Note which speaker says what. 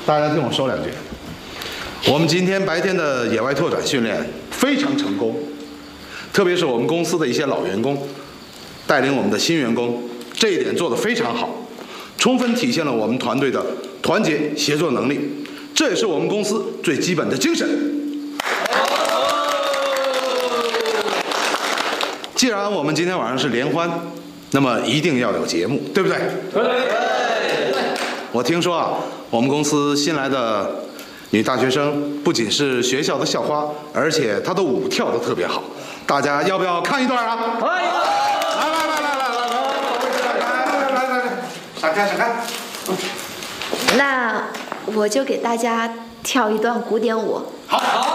Speaker 1: 大家听我说两句。我们今天白天的野外拓展训练非常成功，特别是我们公司的一些老员工带领我们的新员工，这一点做得非常好，充分体现了我们团队的团结协作能力，这也是我们公司最基本的精神。既然我们今天晚上是联欢，那么一定要有节目，对不对？对。我听说啊，我们公司新来的女大学生不仅是学校的校花，而且她的舞跳得特别好，大家要不要看一段啊？可以。来，闪开。
Speaker 2: 那我就给大家跳一段古典舞。
Speaker 1: 好。